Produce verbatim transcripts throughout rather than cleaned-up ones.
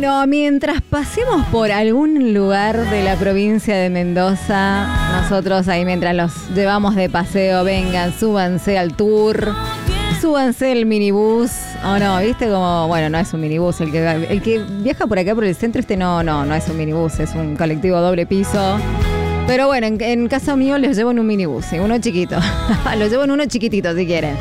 Bueno, mientras pasemos por algún lugar de la provincia de Mendoza, nosotros ahí mientras los llevamos de paseo, vengan, súbanse al tour, súbanse el minibús, o no, viste como, bueno, no es un minibús, el que, el que viaja por acá por el centro, este no, no, no es un minibús, es un colectivo doble piso. Pero bueno, en, en caso mío les llevo en un minibús, ¿sí? Uno chiquito, los llevo en uno chiquitito si quieren.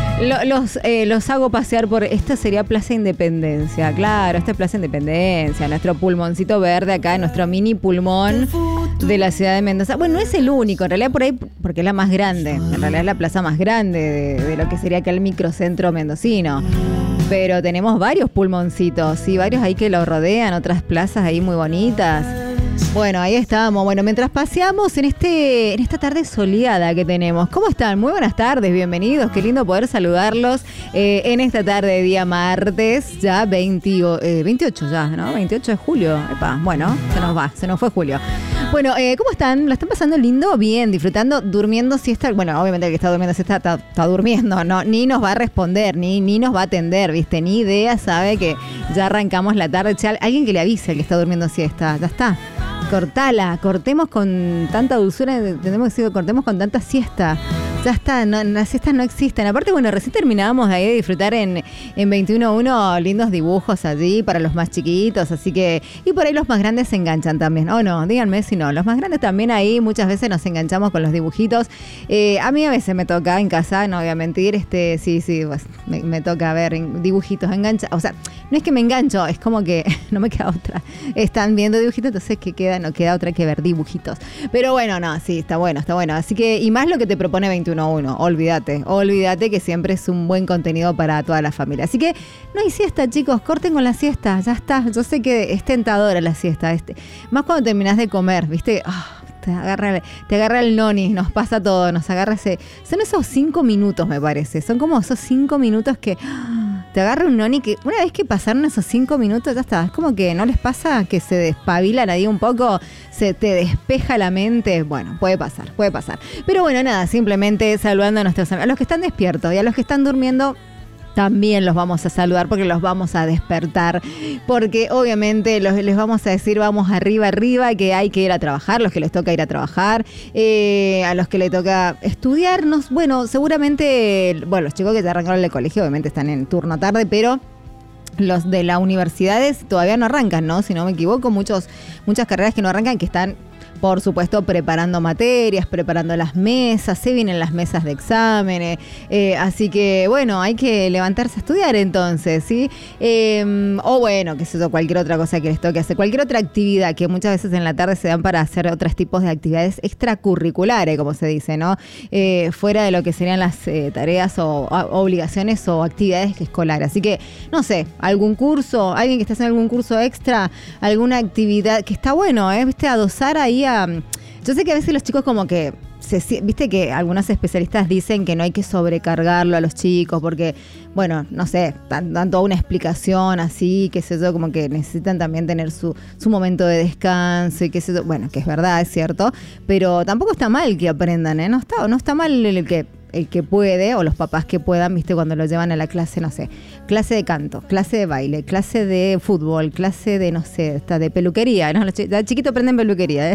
Los, eh, los hago pasear por... Esta sería Plaza Independencia. Claro, esta es Plaza Independencia. Nuestro pulmoncito verde acá, nuestro mini pulmón de la ciudad de Mendoza. Bueno, no es el único, en realidad por ahí, porque es la más grande. En realidad es la plaza más grande de, de lo que sería acá el microcentro mendocino. Pero tenemos varios pulmoncitos, sí, varios ahí que lo rodean, otras plazas ahí muy bonitas. Bueno, ahí estamos. Bueno, mientras paseamos en este en esta tarde soleada que tenemos. ¿Cómo están? Muy buenas tardes, bienvenidos. Qué lindo poder saludarlos eh, en esta tarde de día martes, ya veinte, eh, veintiocho ya, ¿no? veintiocho de julio. Epa, bueno, se nos va, se nos fue julio. Bueno, eh, ¿cómo están? ¿Lo están pasando lindo? Bien, disfrutando, durmiendo siesta. Bueno, obviamente el que está durmiendo siesta está, está durmiendo, ¿no? Ni nos va a responder, ni, ni nos va a atender, ¿viste? Ni idea, sabe que ya arrancamos la tarde. Che, alguien que le avise al que está durmiendo siesta, ya está. Cortala, cortemos con tanta dulzura, tenemos que decir, cortemos con tanta siesta. Ya está, no, las siestas no existen. Aparte, bueno, recién terminábamos de ahí de disfrutar en, en veintiuno uno lindos dibujos allí para los más chiquitos, así que, y por ahí los más grandes se enganchan también. Oh no, díganme si no, los más grandes también ahí muchas veces nos enganchamos con los dibujitos. Eh, a mí a veces me toca en casa, no voy a mentir, este, sí, sí, pues, me, me toca ver dibujitos, engancha, o sea, no es que me engancho, es como que no me queda otra. Están viendo dibujitos, entonces que queda, no queda otra que ver dibujitos. Pero bueno, no, sí, está bueno, está bueno. Así que, y más lo que te propone veintiuno uno, olvídate, olvídate que siempre es un buen contenido para toda la familia. Así que no hay siesta, chicos, corten con la siesta, ya está. Yo sé que es tentadora la siesta, este, más cuando terminás de comer, ¿viste? Oh, te agarra, te agarra el noni, nos pasa todo, nos agarra ese... Son esos cinco minutos, me parece, son como esos cinco minutos que... Te agarra un noni que una vez que pasaron esos cinco minutos ya está. Es como que no les pasa que se despabilan ahí un poco, se te despeja la mente. Bueno, puede pasar, puede pasar. Pero bueno, nada, simplemente saludando a nuestros amigos. A los que están despiertos y a los que están durmiendo, también los vamos a saludar porque los vamos a despertar, porque obviamente los, les vamos a decir vamos arriba, arriba, que hay que ir a trabajar, los que les toca ir a trabajar, eh, a los que les toca estudiarnos, bueno, seguramente, bueno, los chicos que ya arrancaron el colegio obviamente están en turno tarde, pero los de las universidades todavía no arrancan, ¿no? Si no me equivoco, muchos, muchas carreras que no arrancan, que están... Por supuesto, preparando materias, preparando las mesas, se vienen las mesas de exámenes, eh, así que, bueno, hay que levantarse a estudiar entonces, ¿sí? Eh, o bueno, qué sé yo, cualquier otra cosa que les toque hacer, cualquier otra actividad que muchas veces en la tarde se dan para hacer otros tipos de actividades extracurriculares, como se dice, ¿no? Eh, fuera de lo que serían las eh, tareas o, o obligaciones o actividades escolares. Así que, no sé, algún curso, alguien que esté haciendo algún curso extra, alguna actividad que está bueno, ¿eh? ¿Viste? Adosar ahí a... Yo sé que a veces los chicos como que, se, viste que algunos especialistas dicen que no hay que sobrecargarlo a los chicos porque, bueno, no sé, dan, dan toda una explicación así, qué sé yo, como que necesitan también tener su, su momento de descanso y qué sé yo, bueno, que es verdad, es cierto, pero tampoco está mal que aprendan, ¿eh? No está, no está mal el que... el que puede, o los papás que puedan, viste, cuando lo llevan a la clase, no sé, clase de canto, clase de baile, clase de fútbol, clase de, no sé, hasta de peluquería, ¿no? Los ch- chiquitos aprenden peluquería, ¿eh?